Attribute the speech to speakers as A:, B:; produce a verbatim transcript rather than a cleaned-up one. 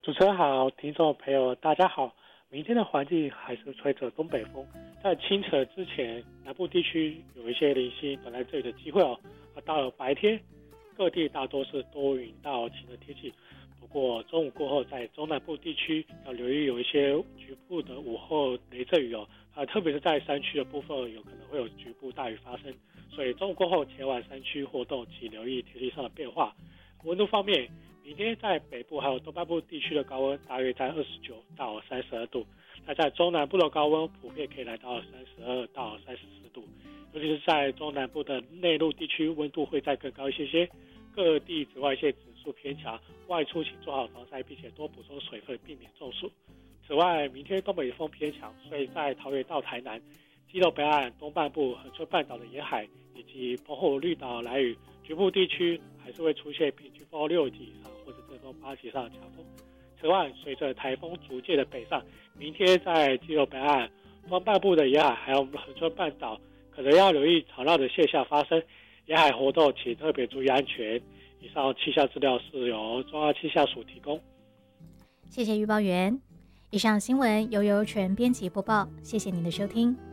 A: 主持人好，听众朋友大家好。明天的环境还是吹着东北风，在清晨之前，南部地区有一些零星短暂阵雨的机会哦。而到了白天，各地大多是多云到晴的天气。不过中午过后，在中南部地区要留意有一些局部的午后雷阵雨哦，啊，特别是在山区的部分，有可能会有局部大雨发生。所以中午过后前往山区活动，请留意天气上的变化。温度方面，明天在北部还有东半部地区的高温大约在二十九到三十二度，那在中南部的高温普遍可以来到三十二到三十四度，尤其是在中南部的内陆地区，温度会再更高一些些。各地紫外线指数偏强，外出请做好防晒，并且多补充水分，避免中暑。此外，明天东北风偏强，所以在桃园到台南、基隆北岸、东半部、恒春半岛的沿海以及澎湖、绿岛、兰屿局部地区还是会出现平均风六级以上或者阵风八级以上的强风。此外，随着台风逐渐的北上，明天在基隆北岸、东半部的沿海还有恒春半岛，可能要留意吵闹的现象发生。沿海活动请特别注意安全。以上气象资料是由中央气象署提供。
B: 谢谢预报员。以上新闻由由全编辑播报，谢谢您的收听。